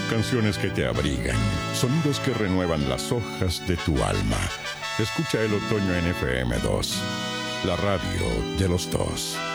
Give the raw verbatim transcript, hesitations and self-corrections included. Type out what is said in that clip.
Canciones que te abrigan, sonidos que renuevan las hojas de tu alma. Escucha el otoño en F M dos, la radio de los dos.